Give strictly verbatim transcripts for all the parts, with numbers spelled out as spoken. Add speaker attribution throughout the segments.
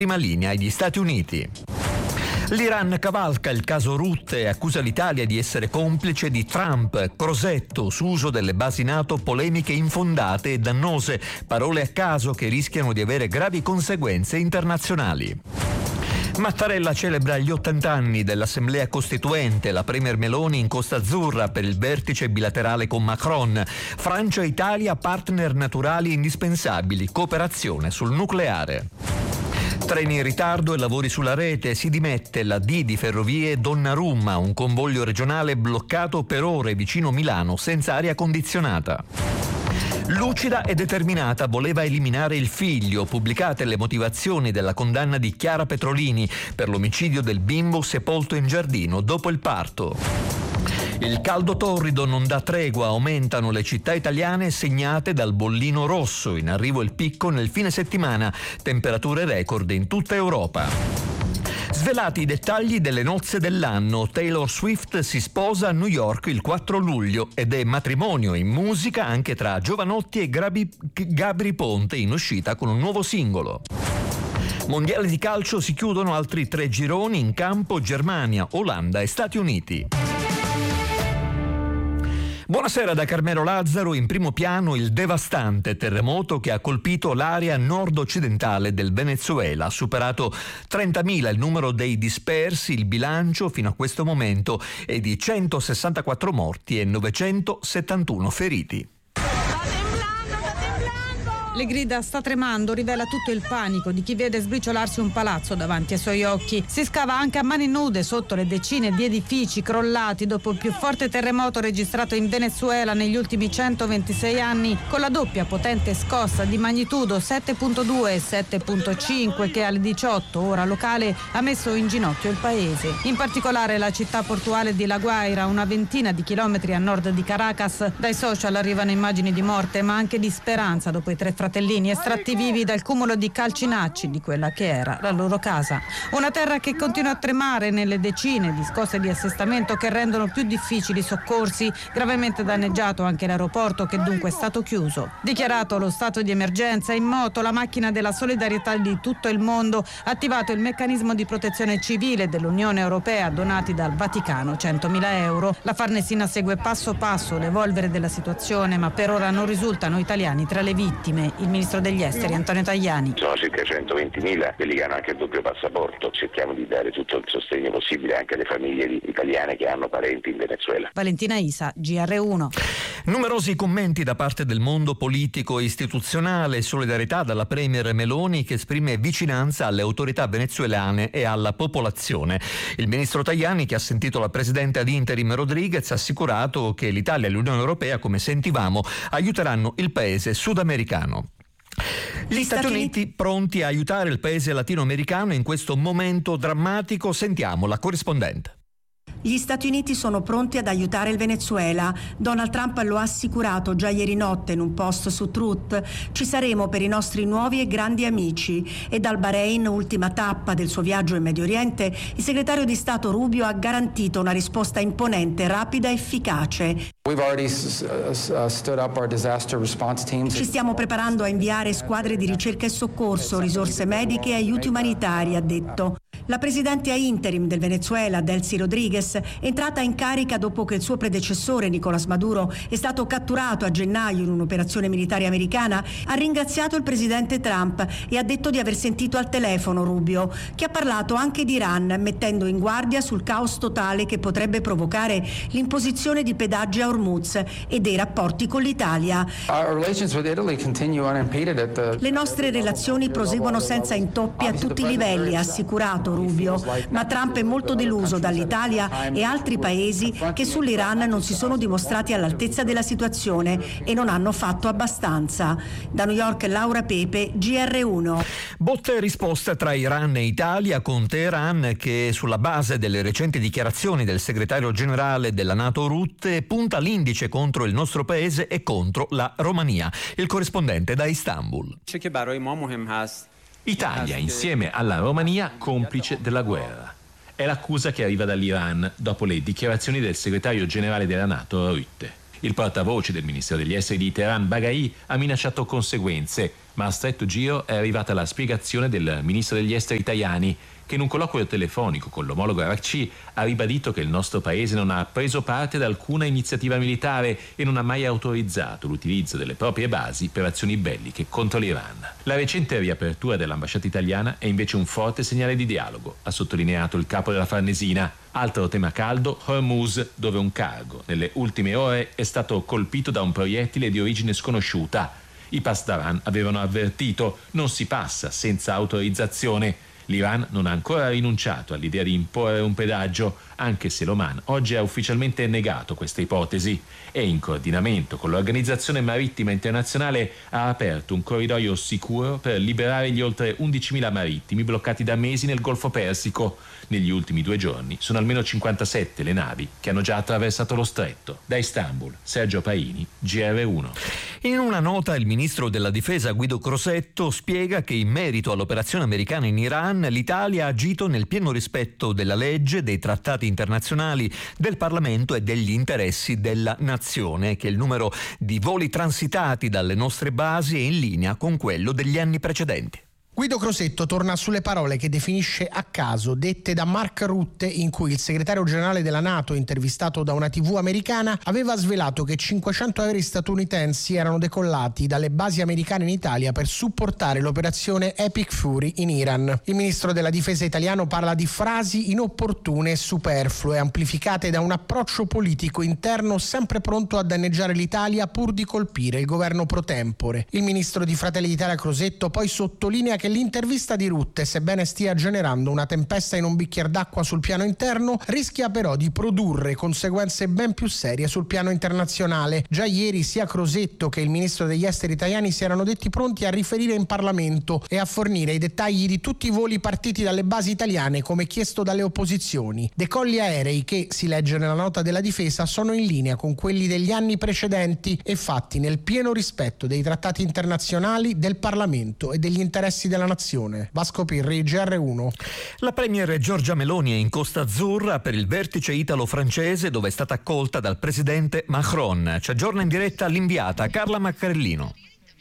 Speaker 1: prima linea gli Stati Uniti. L'Iran cavalca il caso Rutte e accusa l'Italia di essere complice di Trump. Crosetto su uso delle basi NATO, polemiche infondate e dannose, parole a caso che rischiano di avere gravi conseguenze internazionali. Mattarella celebra gli ottanta anni dell'Assemblea Costituente, la Premier Meloni in Costa Azzurra per il vertice bilaterale con Macron. Francia e Italia partner naturali indispensabili, cooperazione sul nucleare. Treni in ritardo e lavori sulla rete, si dimette la D di Ferrovie Donnarumma, un convoglio regionale bloccato per ore vicino Milano senza aria condizionata. Lucida e determinata voleva eliminare il figlio, pubblicate le motivazioni della condanna di Chiara Petrolini per l'omicidio del bimbo sepolto in giardino dopo il parto. Il caldo torrido non dà tregua, aumentano le città italiane segnate dal bollino rosso, in arrivo il picco nel fine settimana, temperature record in tutta Europa. Svelati i dettagli delle nozze dell'anno, Taylor Swift si sposa a New York il quattro luglio ed è matrimonio in musica anche tra Giovanotti e Gabi, Gabri Ponte, in uscita con un nuovo singolo. Mondiale di calcio, si chiudono altri tre gironi, in campo Germania, Olanda e Stati Uniti. Buonasera da Carmelo Lazzaro. In primo piano il devastante terremoto che ha colpito l'area nord-occidentale del Venezuela. Ha superato trentamila il numero dei dispersi, il bilancio fino a questo momento è di centosessantaquattro morti e novecentosettantuno feriti.
Speaker 2: Le grida "sta tremando" rivela tutto il panico di chi vede sbriciolarsi un palazzo davanti ai suoi occhi. Si scava anche a mani nude sotto le decine di edifici crollati dopo il più forte terremoto registrato in Venezuela negli ultimi centoventisei anni, con la doppia potente scossa di magnitudo sette virgola due e sette virgola cinque che alle diciotto ora locale ha messo in ginocchio il paese. In particolare la città portuale di La Guaira, una ventina di chilometri a nord di Caracas. Dai social arrivano immagini di morte ma anche di speranza dopo i tre fratellini estratti vivi dal cumulo di calcinacci di quella che era la loro casa. Una terra che continua a tremare nelle decine di scosse di assestamento che rendono più difficili i soccorsi, gravemente danneggiato anche l'aeroporto che dunque è stato chiuso. Dichiarato lo stato di emergenza, in moto la macchina della solidarietà di tutto il mondo ha attivato il meccanismo di protezione civile dell'Unione Europea donati dal Vaticano, centomila euro. La Farnesina segue passo passo l'evolvere della situazione, ma per ora non risultano italiani tra le vittime. Il ministro degli esteri Antonio Tajani.
Speaker 3: Sono circa centoventimila quelli che hanno anche il doppio passaporto. Cerchiamo di dare tutto il sostegno possibile anche alle famiglie italiane che hanno parenti in Venezuela.
Speaker 2: Valentina Isa, G R uno.
Speaker 1: Numerosi commenti da parte del mondo politico e istituzionale, solidarietà dalla Premier Meloni che esprime vicinanza alle autorità venezuelane e alla popolazione. Il ministro Tajani, che ha sentito la presidente ad interim Rodriguez, ha assicurato che l'Italia e l'Unione Europea, come sentivamo, aiuteranno il paese sudamericano. Gli Stati Uniti pronti a aiutare il paese latinoamericano in questo momento drammatico. Sentiamo la corrispondente.
Speaker 4: Gli Stati Uniti sono pronti ad aiutare il Venezuela. Donald Trump lo ha assicurato già ieri notte in un post su Truth. Ci saremo per i nostri nuovi e grandi amici. E dal Bahrain, ultima tappa del suo viaggio in Medio Oriente, il segretario di Stato Rubio ha garantito una risposta imponente, rapida e efficace. Ci stiamo preparando a inviare squadre di ricerca e soccorso, risorse mediche e aiuti umanitari, ha detto. La presidente a interim del Venezuela, Delcy Rodriguez, entrata in carica dopo che il suo predecessore Nicolás Maduro è stato catturato a gennaio in un'operazione militare americana, ha ringraziato il presidente Trump e ha detto di aver sentito al telefono Rubio, che ha parlato anche di Iran, mettendo in guardia sul caos totale che potrebbe provocare l'imposizione di pedaggi a Hormuz e dei rapporti con l'Italia. Le nostre relazioni proseguono senza intoppi a tutti i livelli, ha assicurato Rubio, ma Trump è molto deluso dall'Italia e altri paesi che sull'Iran non si sono dimostrati all'altezza della situazione e non hanno fatto abbastanza. Da New York, Laura Pepe, G R uno.
Speaker 1: Botte e risposte tra Iran e Italia, con Teheran che sulla base delle recenti dichiarazioni del segretario generale della NATO Rutte punta l'indice contro il nostro paese e contro la Romania. Il corrispondente da Istanbul.
Speaker 5: Italia insieme alla Romania complice della guerra. È l'accusa che arriva dall'Iran dopo le dichiarazioni del segretario generale della NATO Rutte. Il portavoce del ministero degli esteri di Teheran, Baghai, ha minacciato conseguenze Ma a stretto giro è arrivata la spiegazione del ministro degli esteri italiani, che in un colloquio telefonico con l'omologo Araghchi ha ribadito che il nostro paese non ha preso parte ad alcuna iniziativa militare e non ha mai autorizzato l'utilizzo delle proprie basi per azioni belliche contro l'Iran. La recente riapertura dell'ambasciata italiana è invece un forte segnale di dialogo, ha sottolineato il capo della Farnesina. Altro tema caldo, Hormuz, dove un cargo nelle ultime ore è stato colpito da un proiettile di origine sconosciuta. I Pasdaran avevano avvertito: non si passa senza autorizzazione. L'Iran non ha ancora rinunciato all'idea di imporre un pedaggio, anche se l'Oman oggi ha ufficialmente negato questa ipotesi e, in coordinamento con l'Organizzazione Marittima Internazionale, ha aperto un corridoio sicuro per liberare gli oltre undicimila marittimi bloccati da mesi nel Golfo Persico. Negli ultimi due giorni sono almeno cinquantasette le navi che hanno già attraversato lo stretto. Da Istanbul, Sergio Paini, G R uno.
Speaker 1: In una nota il ministro della difesa Guido Crosetto spiega che in merito all'operazione americana in Iran l'Italia ha agito nel pieno rispetto della legge, dei trattati internazionali, del Parlamento e degli interessi della nazione, che il numero di voli transitati dalle nostre basi è in linea con quello degli anni precedenti.
Speaker 6: Guido Crosetto torna sulle parole che definisce a caso dette da Mark Rutte, in cui il segretario generale della NATO, intervistato da una tivù americana, aveva svelato che cinquecento aerei statunitensi erano decollati dalle basi americane in Italia per supportare l'operazione Epic Fury in Iran. Il ministro della difesa italiano parla di frasi inopportune e superflue, amplificate da un approccio politico interno sempre pronto a danneggiare l'Italia pur di colpire il governo pro tempore. Il ministro di Fratelli d'Italia Crosetto poi sottolinea che l'intervista di Rutte, sebbene stia generando una tempesta in un bicchier d'acqua sul piano interno, rischia però di produrre conseguenze ben più serie sul piano internazionale. Già ieri sia Crosetto che il ministro degli esteri italiani si erano detti pronti a riferire in Parlamento e a fornire i dettagli di tutti i voli partiti dalle basi italiane come chiesto dalle opposizioni. Decolli aerei che, si legge nella nota della difesa, sono in linea con quelli degli anni precedenti e fatti nel pieno rispetto dei trattati internazionali, del Parlamento e degli interessi della nazione. Vasco Pirri, G R uno.
Speaker 1: La premier Giorgia Meloni è in Costa Azzurra per il vertice italo-francese, dove è stata accolta dal presidente Macron. Ci aggiorna in diretta l'inviata Carla Maccarellino.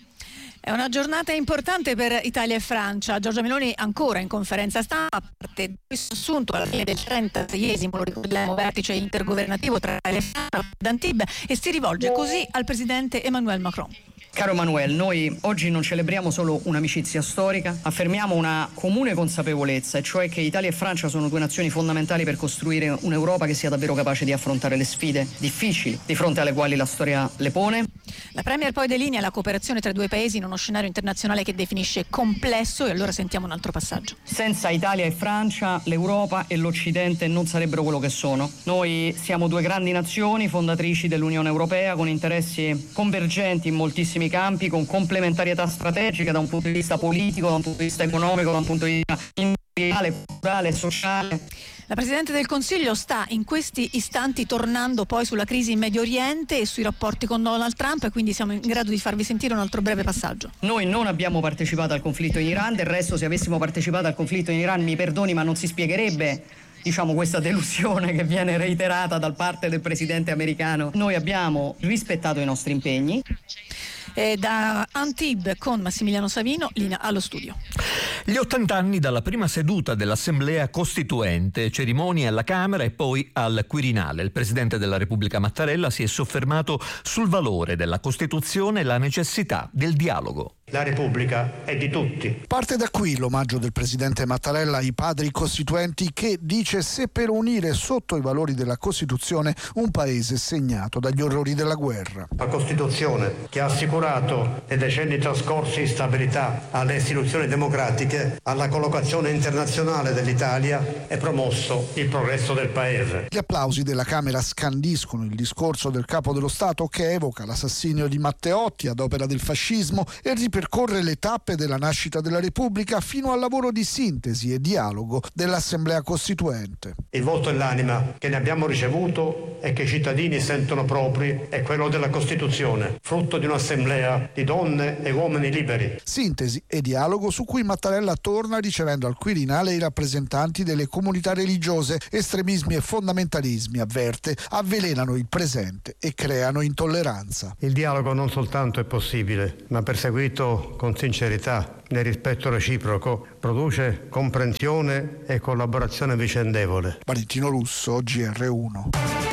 Speaker 7: È una giornata importante per Italia e Francia. Giorgia Meloni ancora in conferenza stampa, parte di questo assunto alla fine del trentaseiesimo, lo ricordiamo, vertice intergovernativo tra Italia e Francia ad Antibes, e si rivolge così al presidente Emmanuel Macron.
Speaker 8: Caro Emmanuel, noi oggi non celebriamo solo un'amicizia storica, affermiamo una comune consapevolezza, e cioè che Italia e Francia sono due nazioni fondamentali per costruire un'Europa che sia davvero capace di affrontare le sfide difficili di fronte alle quali la storia le pone.
Speaker 7: La Premier poi delinea la cooperazione tra i due paesi in uno scenario internazionale che definisce complesso, e allora sentiamo un altro passaggio.
Speaker 8: Senza Italia e Francia l'Europa e l'Occidente non sarebbero quello che sono. Noi siamo due grandi nazioni fondatrici dell'Unione Europea, con interessi convergenti in moltissimi campi, con complementarietà strategica da un punto di vista politico, da un punto di vista economico, da un punto di vista industriale, culturale, sociale.
Speaker 7: La Presidente del Consiglio sta in questi istanti tornando poi sulla crisi in Medio Oriente e sui rapporti con Donald Trump, e quindi siamo in grado di farvi sentire un altro breve passaggio.
Speaker 8: Noi non abbiamo partecipato al conflitto in Iran, del resto se avessimo partecipato al conflitto in Iran, mi perdoni, ma non si spiegherebbe, diciamo, questa delusione che viene reiterata da parte del presidente americano. Noi abbiamo rispettato i nostri impegni.
Speaker 7: E da Antibes con Massimiliano Savino, linea allo studio.
Speaker 1: Gli ottanta anni dalla prima seduta dell'Assemblea Costituente, cerimonia alla Camera e poi al Quirinale. Il Presidente della Repubblica Mattarella si è soffermato sul valore della Costituzione e la necessità del dialogo.
Speaker 9: La Repubblica è di tutti.
Speaker 10: Parte da qui l'omaggio del Presidente Mattarella ai padri costituenti, che dice: se per unire sotto i valori della Costituzione un paese segnato dagli orrori della guerra.
Speaker 9: La Costituzione, che ha assicurato nei decenni trascorsi stabilità alle istituzioni democratiche, alla collocazione internazionale dell'Italia e promosso il progresso del Paese.
Speaker 10: Gli applausi della Camera scandiscono il discorso del Capo dello Stato, che evoca l'assassinio di Matteotti ad opera del fascismo e ripercorre le tappe della nascita della Repubblica fino al lavoro di sintesi e dialogo dell'Assemblea Costituente.
Speaker 9: Il volto e l'anima che ne abbiamo ricevuto e che i cittadini sentono propri è quello della Costituzione, frutto di un'assemblea di donne e uomini liberi.
Speaker 10: Sintesi e dialogo su cui Mattarella torna ricevendo al Quirinale i rappresentanti delle comunità religiose. Estremismi e fondamentalismi, avverte, avvelenano il presente e creano intolleranza.
Speaker 9: Il dialogo non soltanto è possibile, ma perseguito fatto con sincerità, nel rispetto reciproco, produce comprensione e collaborazione vicendevole.
Speaker 10: Valentino Russo, G R uno.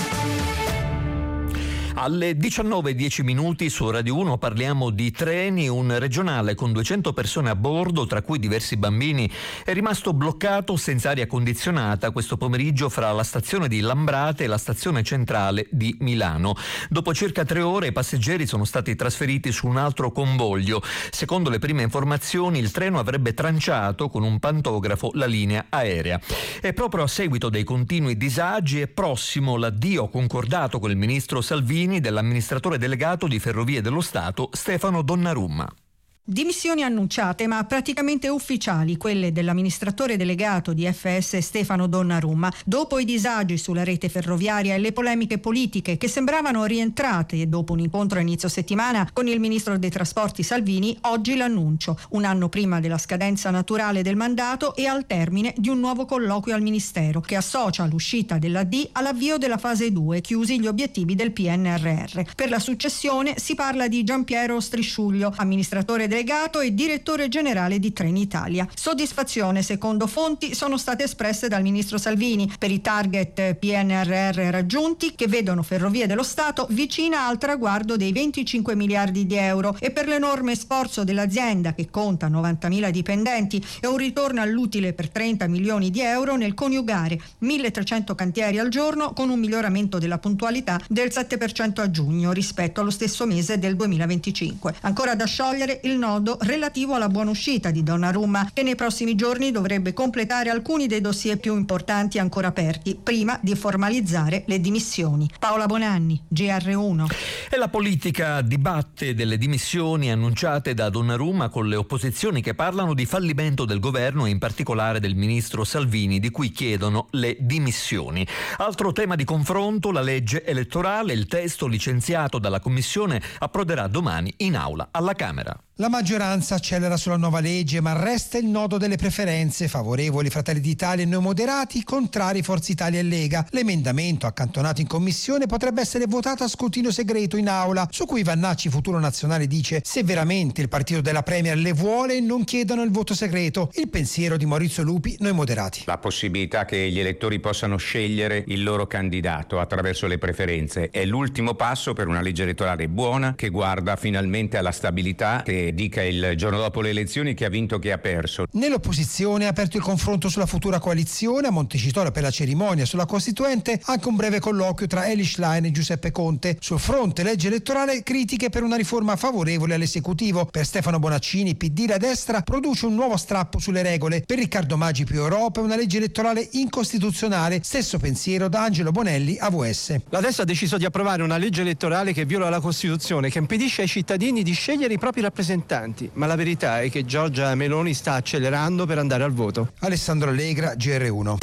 Speaker 1: Alle diciannove e dieci minuti su Radio uno parliamo di treni. Un regionale con duecento persone a bordo, tra cui diversi bambini, è rimasto bloccato senza aria condizionata questo pomeriggio fra la stazione di Lambrate e la stazione centrale di Milano. Dopo circa tre ore i passeggeri sono stati trasferiti su un altro convoglio. Secondo le prime informazioni il treno avrebbe tranciato con un pantografo la linea aerea. E proprio a seguito dei continui disagi è prossimo l'addio concordato con il ministro Salvini dell'amministratore delegato di Ferrovie dello Stato Stefano Donnarumma.
Speaker 4: Dimissioni annunciate ma praticamente ufficiali, quelle dell'amministratore delegato di F S Stefano Donnarumma, dopo i disagi sulla rete ferroviaria e le polemiche politiche che sembravano rientrate dopo un incontro a inizio settimana con il ministro dei trasporti Salvini. Oggi l'annuncio, un anno prima della scadenza naturale del mandato e al termine di un nuovo colloquio al Ministero che associa l'uscita dell'A D all'avvio della fase due, chiusi gli obiettivi del P N R R. Per la successione si parla di Giampiero Strisciuglio, amministratore delegato delegato e direttore generale di Trenitalia. Soddisfazione, secondo fonti, sono state espresse dal ministro Salvini per i target P N R R raggiunti, che vedono Ferrovie dello Stato vicina al traguardo dei venticinque miliardi di euro, e per l'enorme sforzo dell'azienda, che conta novantamila dipendenti e un ritorno all'utile per trenta milioni di euro nel coniugare milletrecento cantieri al giorno con un miglioramento della puntualità del sette per cento a giugno rispetto allo stesso mese del duemilaventicinque. Ancora da sciogliere il nodo relativo alla buona uscita di Donnarumma, che nei prossimi giorni dovrebbe completare alcuni dei dossier più importanti ancora aperti prima di formalizzare le dimissioni. Paola Bonanni, G R uno.
Speaker 1: E la politica dibatte delle dimissioni annunciate da Donnarumma, con le opposizioni che parlano di fallimento del governo e in particolare del ministro Salvini, di cui chiedono le dimissioni. Altro tema di confronto, la legge elettorale. Il testo licenziato dalla Commissione approderà domani in aula alla Camera.
Speaker 11: La maggioranza accelera sulla nuova legge, ma resta il nodo delle preferenze: favorevoli Fratelli d'Italia e Noi Moderati, contrari Forza Italia e Lega. L'emendamento accantonato in commissione potrebbe essere votato a scrutinio segreto in aula, su cui Vannacci, Futuro Nazionale, dice: se veramente il partito della Premier le vuole, non chiedano il voto segreto. Il pensiero di Maurizio Lupi, Noi Moderati.
Speaker 12: La possibilità che gli elettori possano scegliere il loro candidato attraverso le preferenze è l'ultimo passo per una legge elettorale buona, che guarda finalmente alla stabilità, che dica il giorno dopo le elezioni chi ha vinto, chi ha perso.
Speaker 11: Nell'opposizione è aperto il confronto sulla futura coalizione. A Montecitorio, per la cerimonia sulla Costituente, anche un breve colloquio tra Eli Schlein e Giuseppe Conte. Sul fronte legge elettorale, critiche per una riforma favorevole all'esecutivo. Per Stefano Bonaccini, P D, la destra produce un nuovo strappo sulle regole. Per Riccardo Maggi, Più Europa, è una legge elettorale incostituzionale. Stesso pensiero da Angelo Bonelli, A V S.
Speaker 13: La destra ha deciso di approvare una legge elettorale che viola la Costituzione, che impedisce ai cittadini di scegliere i propri rappresentanti. Ma la verità è che Giorgia Meloni sta accelerando per andare al voto.
Speaker 11: Alessandro Allegra, G R uno.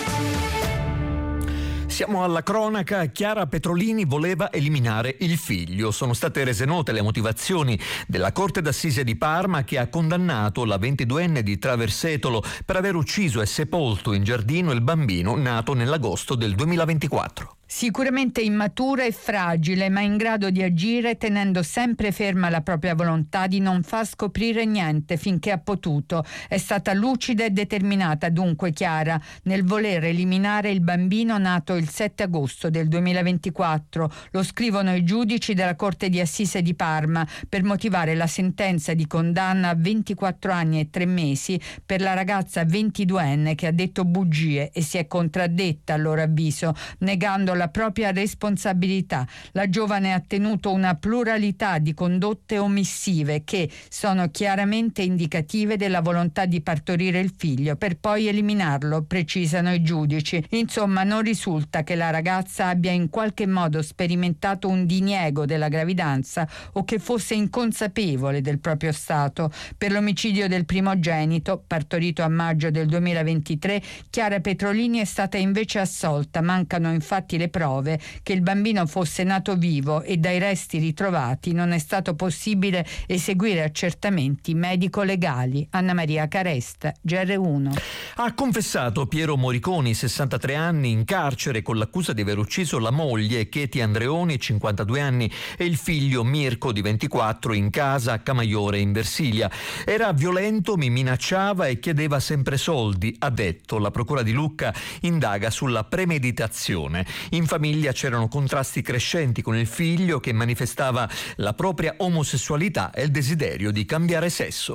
Speaker 1: Siamo alla cronaca. Chiara Petrolini voleva eliminare il figlio. Sono state rese note le motivazioni della Corte d'Assise di Parma, che ha condannato la ventiduenne di Traversetolo per aver ucciso e sepolto in giardino il bambino nato nell'agosto del duemilaventiquattro.
Speaker 14: Sicuramente immatura e fragile, ma in grado di agire tenendo sempre ferma la propria volontà di non far scoprire niente finché ha potuto. È stata lucida e determinata dunque Chiara nel voler eliminare il bambino nato il sette agosto del duemilaventiquattro. Lo scrivono i giudici della Corte di Assise di Parma per motivare la sentenza di condanna a ventiquattro anni e tre mesi per la ragazza ventiduenne che ha detto bugie e si è contraddetta, a loro avviso, negando la propria responsabilità. La giovane ha tenuto una pluralità di condotte omissive che sono chiaramente indicative della volontà di partorire il figlio per poi eliminarlo, precisano i giudici. Insomma, non risulta che la ragazza abbia in qualche modo sperimentato un diniego della gravidanza o che fosse inconsapevole del proprio stato. Per l'omicidio del primogenito, partorito a maggio del duemilaventitré, Chiara Petrolini è stata invece assolta. Mancano infatti le prove che il bambino fosse nato vivo e dai resti ritrovati non è stato possibile eseguire accertamenti medico-legali. Anna Maria Caresta, G R uno.
Speaker 1: Ha confessato Piero Moriconi, sessantatré anni, in carcere con l'accusa di aver ucciso la moglie Katie Andreoni, cinquantadue anni, e il figlio Mirko, di ventiquattro, in casa a Camaiore in Versilia. Era violento, mi minacciava e chiedeva sempre soldi, ha detto. La procura di Lucca indaga sulla premeditazione. In famiglia c'erano contrasti crescenti con il figlio, che manifestava la propria omosessualità e il desiderio di cambiare sesso.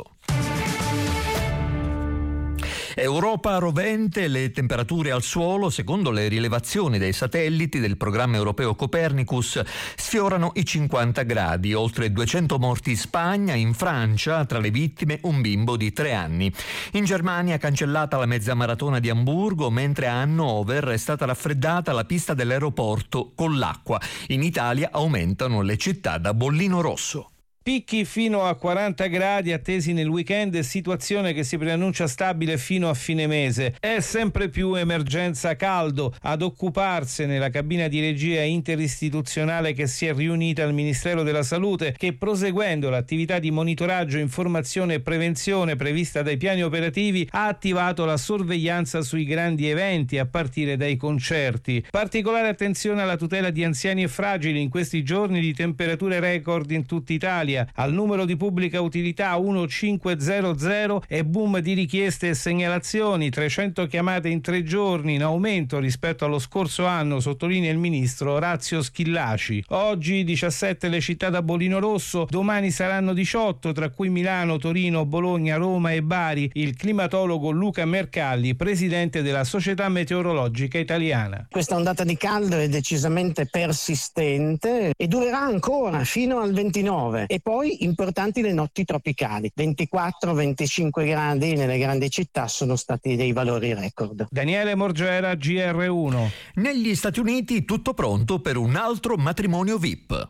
Speaker 1: Europa rovente, le temperature al suolo, secondo le rilevazioni dei satelliti del programma europeo Copernicus, sfiorano i cinquanta gradi, oltre duecento morti in Spagna, in Francia, tra le vittime un bimbo di tre anni. In Germania cancellata la mezza maratona di Amburgo, mentre a Hannover è stata raffreddata la pista dell'aeroporto con l'acqua. In Italia aumentano le città da bollino rosso.
Speaker 15: Picchi fino a quaranta gradi attesi nel weekend, situazione che si preannuncia stabile fino a fine mese. È sempre più emergenza caldo. Ad occuparsene la cabina di regia interistituzionale che si è riunita al Ministero della Salute, che, proseguendo l'attività di monitoraggio, informazione e prevenzione prevista dai piani operativi, ha attivato la sorveglianza sui grandi eventi, a partire dai concerti. Particolare attenzione alla tutela di anziani e fragili in questi giorni di temperature record in tutta Italia. Al numero di pubblica utilità millecinquecento e boom di richieste e segnalazioni, trecento chiamate in tre giorni, in aumento rispetto allo scorso anno, sottolinea il ministro Orazio Schillaci. Oggi diciassette le città da bollino rosso, domani saranno diciotto, tra cui Milano, Torino, Bologna, Roma e Bari. Il climatologo Luca Mercalli, presidente della Società Meteorologica Italiana.
Speaker 16: Questa ondata di caldo è decisamente persistente e durerà ancora fino al ventinove. E poi importanti le notti tropicali, ventiquattro venticinque gradi nelle grandi città sono stati dei valori record.
Speaker 15: Daniele Morgera, G R uno.
Speaker 1: Negli Stati Uniti tutto pronto per un altro matrimonio V I P.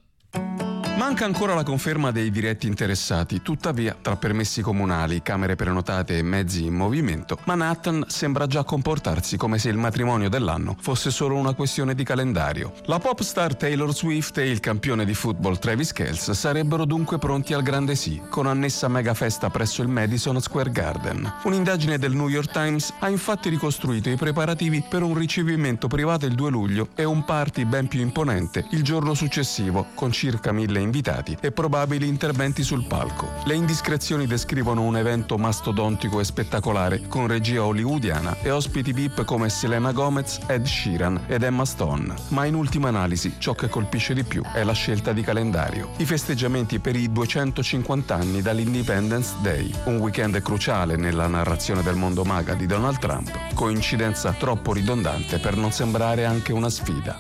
Speaker 17: Manca ancora la conferma dei diretti interessati, tuttavia, tra permessi comunali, camere prenotate e mezzi in movimento, Manhattan sembra già comportarsi come se il matrimonio dell'anno fosse solo una questione di calendario. La pop star Taylor Swift e il campione di football Travis Kelce sarebbero dunque pronti al grande sì, con annessa mega festa presso il Madison Square Garden. Un'indagine del New York Times ha infatti ricostruito i preparativi per un ricevimento privato il due luglio e un party ben più imponente il giorno successivo, con circa mille invitati e probabili interventi sul palco. Le indiscrezioni descrivono un evento mastodontico e spettacolare, con regia hollywoodiana e ospiti V I P come Selena Gomez, Ed Sheeran ed Emma Stone. Ma in ultima analisi ciò che colpisce di più è la scelta di calendario. I festeggiamenti per i duecentocinquanta anni dall'Independence Day, un weekend cruciale nella narrazione del mondo MAGA di Donald Trump, coincidenza troppo ridondante per non sembrare anche una sfida.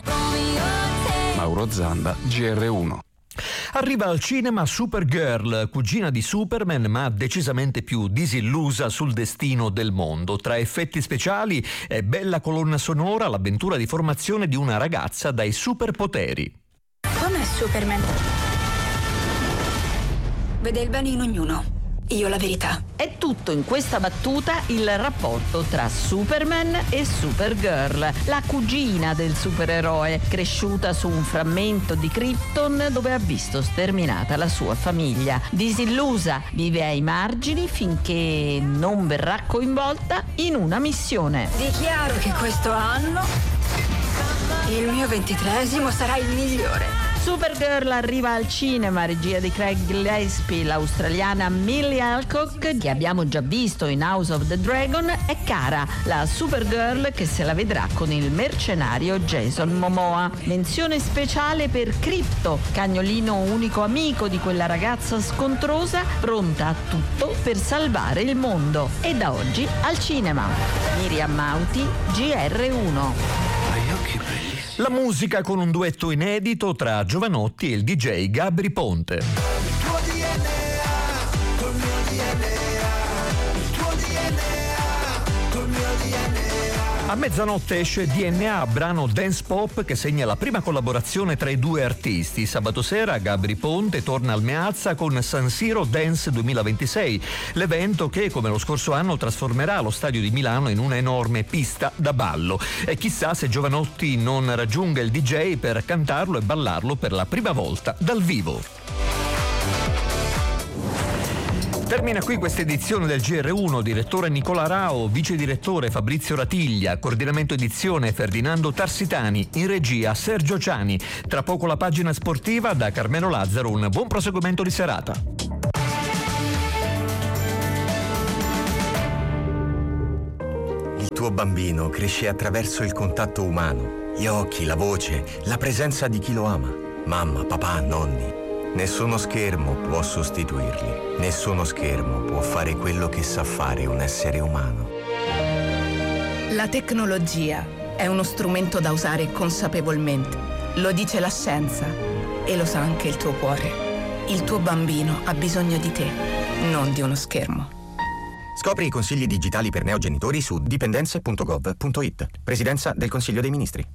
Speaker 17: Mauro Zanda, G R uno.
Speaker 1: Arriva al cinema Supergirl, cugina di Superman ma decisamente più disillusa sul destino del mondo. Tra effetti speciali e bella colonna sonora, l'avventura di formazione di una ragazza dai superpoteri.
Speaker 18: Com'è Superman? Vede il bene in ognuno. Io la verità.
Speaker 19: È tutto in questa battuta il rapporto tra Superman e Supergirl, la cugina del supereroe, cresciuta su un frammento di Krypton dove ha visto sterminata la sua famiglia. Disillusa, vive ai margini finché non verrà coinvolta in una missione.
Speaker 18: Dichiaro che questo anno il mio ventitreesimo sarà il migliore.
Speaker 19: Supergirl arriva al cinema, regia di Craig Gillespie. L'australiana Millie Alcock, che abbiamo già visto in House of the Dragon, è Kara, la Supergirl che se la vedrà con il mercenario Jason Momoa. Menzione speciale per Crypto, cagnolino unico amico di quella ragazza scontrosa, pronta a tutto per salvare il mondo. E da oggi al cinema. Miriam Mauti, G R uno.
Speaker 1: La musica con un duetto inedito tra Giovanotti e il D J Gabri Ponte.
Speaker 20: Il tuo D N A, col mio D N A, il tuo D N A, col mio D N A.
Speaker 1: A mezzanotte esce D N A, brano dance pop che segna la prima collaborazione tra i due artisti. Sabato sera Gabri Ponte torna al Meazza con San Siro Dance duemilaventisei, l'evento che come lo scorso anno trasformerà lo stadio di Milano in una enorme pista da ballo. E chissà se Giovanotti non raggiunga il D J per cantarlo e ballarlo per la prima volta dal vivo. Termina qui questa edizione del G R uno, direttore Nicola Rao, vice direttore Fabrizio Ratiglia, coordinamento edizione Ferdinando Tarsitani, in regia Sergio Ciani. Tra poco la pagina sportiva, da Carmelo Lazzaro un buon proseguimento di serata.
Speaker 21: Il tuo bambino cresce attraverso il contatto umano, gli occhi, la voce, la presenza di chi lo ama. Mamma, papà, nonni. Nessuno schermo può sostituirli, nessuno schermo può fare quello che sa fare un essere umano.
Speaker 22: La tecnologia è uno strumento da usare consapevolmente, lo dice la scienza e lo sa anche il tuo cuore. Il tuo bambino ha bisogno di te, non di uno schermo.
Speaker 21: Scopri i consigli digitali per neogenitori su dipendenze punto gov punto it. Presidenza del Consiglio dei Ministri.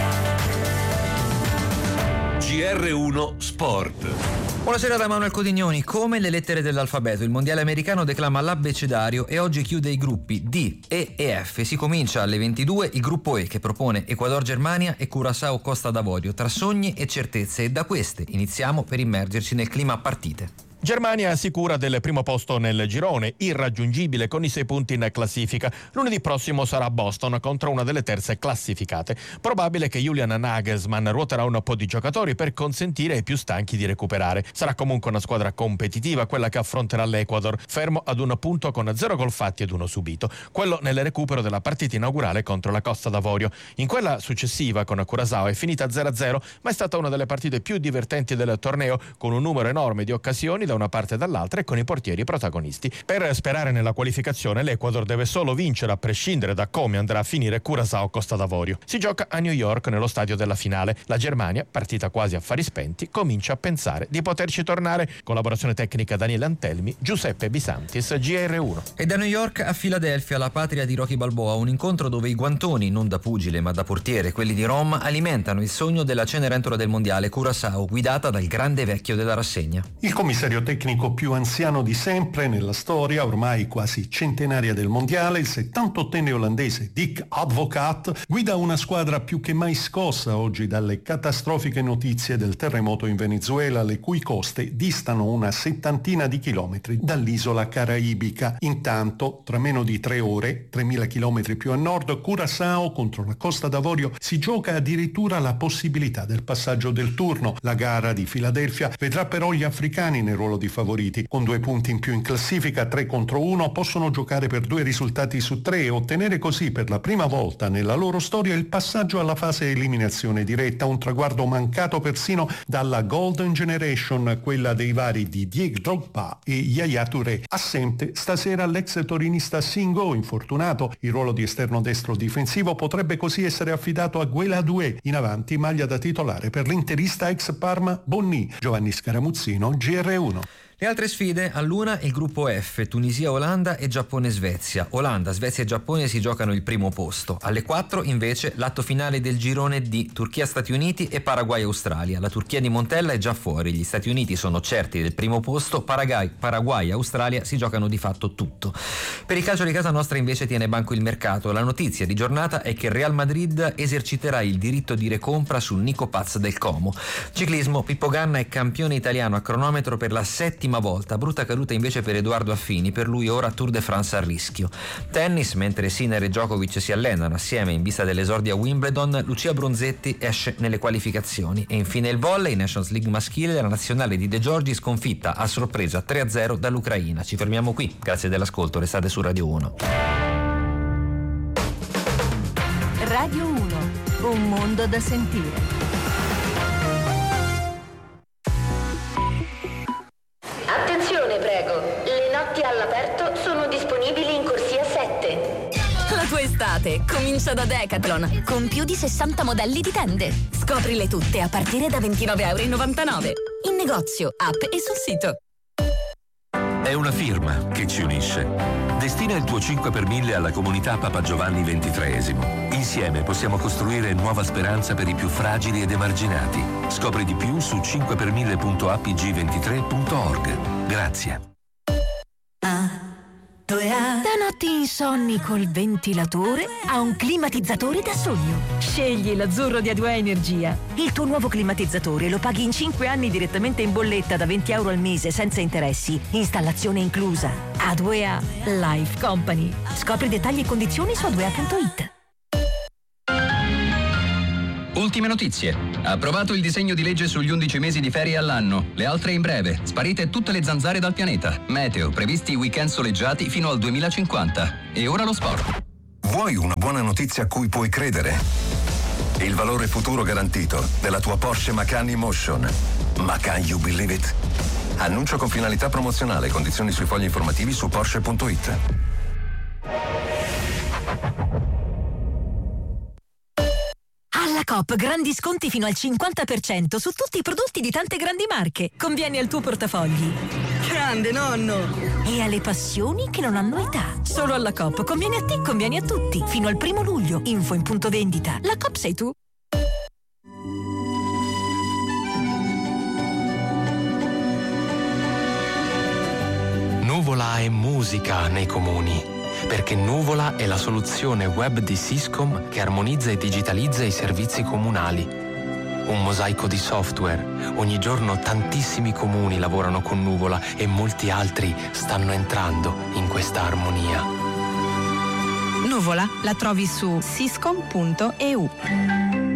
Speaker 23: G R uno Sport.
Speaker 24: Buonasera da Manuel Codignoni. Come le lettere dell'alfabeto, il mondiale americano declama l'abbecedario e oggi chiude i gruppi D, E e F. Si comincia alle ventidue il gruppo E, che propone Ecuador, Germania e Curaçao, Costa d'Avorio, tra sogni e certezze, e da queste iniziamo per immergerci nel clima a partite.
Speaker 25: Germania sicura del primo posto nel girone, irraggiungibile con i sei punti in classifica. Lunedì prossimo sarà Boston contro una delle terze classificate. Probabile che Julian Nagelsmann ruoterà un po' di giocatori per consentire ai più stanchi di recuperare. Sarà comunque una squadra competitiva quella che affronterà l'Ecuador, fermo ad un punto con zero gol fatti ed uno subito. Quello nel recupero della partita inaugurale contro la Costa d'Avorio. In quella successiva con Curaçao è finita zero a zero, ma è stata una delle partite più divertenti del torneo, con un numero enorme di occasioni da una parte e dall'altra e con i portieri protagonisti. Per sperare nella qualificazione l'Ecuador deve solo vincere a prescindere da come andrà a finire Curaçao Costa d'Avorio. Si gioca a New York nello stadio della finale. La Germania, partita quasi a fari spenti, comincia a pensare di poterci tornare. Collaborazione tecnica Daniele Antelmi, Giuseppe Bisantis, G R uno.
Speaker 24: E da New York a Filadelfia, la patria di Rocky Balboa, un incontro dove i guantoni, non da pugile ma da portiere, quelli di Roma, alimentano il sogno della Cenerentola del mondiale Curaçao, guidata dal grande vecchio della rassegna.
Speaker 26: Il commissario tecnico più anziano di sempre nella storia, ormai quasi centenaria del mondiale, il settantottenne olandese Dick Advocaat, guida una squadra più che mai scossa oggi dalle catastrofiche notizie del terremoto in Venezuela, le cui coste distano una settantina di chilometri dall'isola caraibica. Intanto, tra meno di tre ore, tremila chilometri più a nord, Curaçao contro la Costa d'Avorio si gioca addirittura la possibilità del passaggio del turno. La gara di Filadelfia vedrà però gli africani nel ruolo di favoriti. Con due punti in più in classifica, tre contro uno, possono giocare per due risultati su tre e ottenere così per la prima volta nella loro storia il passaggio alla fase eliminazione diretta, un traguardo mancato persino dalla Golden Generation, quella dei vari Didier Drogba e Yaya Touré. Assente stasera l'ex torinista Singo, infortunato. Il ruolo di esterno destro difensivo potrebbe così essere affidato a Gueladoué, in avanti maglia da titolare per l'interista ex Parma Bonni. Giovanni Scaramuzzino, G R uno.
Speaker 24: Le altre sfide: all'una il gruppo F, Tunisia, Olanda e Giappone, Svezia. Olanda, Svezia e Giappone si giocano il primo posto. Alle quattro invece l'atto finale del girone D, Turchia, Stati Uniti e Paraguay, Australia. La Turchia di Montella è già fuori, gli Stati Uniti sono certi del primo posto, Paraguay, Paraguay e Australia si giocano di fatto tutto. Per il calcio di casa nostra invece tiene banco il mercato. La notizia di giornata è che il Real Madrid eserciterà il diritto di recompra su Nico Paz del Como. Ciclismo, Pippo Ganna è campione italiano a cronometro per la settima volta, brutta caduta invece per Edoardo Affini, per lui ora Tour de France a rischio. Tennis, mentre Sinner e Djokovic si allenano assieme in vista dell'esordio a Wimbledon, Lucia Bronzetti esce nelle qualificazioni. E infine il volley, Nations League maschile, la nazionale di De Giorgi sconfitta a sorpresa tre a zero dall'Ucraina. Ci fermiamo qui, grazie dell'ascolto, restate su Radio uno.
Speaker 27: Radio uno, un mondo da sentire.
Speaker 28: Attenzione, prego. Le notti all'aperto sono disponibili in corsia sette.
Speaker 29: La tua estate comincia da Decathlon, con più di sessanta modelli di tende. Scoprile tutte a partire da ventinove virgola novantanove euro. In negozio, app e sul sito.
Speaker 23: È una firma che ci unisce. Destina il tuo cinque per mille alla comunità Papa Giovanni ventitreesimo. Insieme possiamo costruire nuova speranza per i più fragili ed emarginati. Scopri di più su cinque per mille punto a p g ventitré punto org. Grazie.
Speaker 2: Da notti insonni col ventilatore a un climatizzatore da sogno. Scegli l'azzurro di A due A Energia. Il tuo nuovo climatizzatore lo paghi in cinque anni direttamente in bolletta da venti euro al mese senza interessi. Installazione inclusa. A due A Life Company. Scopri dettagli e condizioni su a due a punto it.
Speaker 3: Ultime notizie. Approvato il disegno di legge sugli undici mesi di ferie all'anno. Le altre in breve. Sparite tutte le zanzare dal pianeta. Meteo. Previsti weekend soleggiati fino al duemilacinquanta. E ora lo sport.
Speaker 4: Vuoi una buona notizia a cui puoi credere? Il valore futuro garantito della tua Porsche Macan E-Motion. Ma can you believe it? Annuncio con finalità promozionale. Condizioni sui fogli informativi su Porsche punto it.
Speaker 2: Alla Coop grandi sconti fino al cinquanta per cento su tutti i prodotti di tante grandi marche. Conviene al tuo portafogli.
Speaker 5: Grande nonno!
Speaker 2: E alle passioni che non hanno età. Solo alla Coop conviene a te, conviene a tutti. Fino al primo luglio. Info in punto vendita. La Coop sei tu.
Speaker 6: Nuvola è musica nei comuni. Perché Nuvola è la soluzione web di Syscom che armonizza e digitalizza i servizi comunali. Un mosaico di software. Ogni giorno tantissimi comuni lavorano con Nuvola e molti altri stanno entrando in questa armonia.
Speaker 7: Nuvola la trovi su syscom punto e u.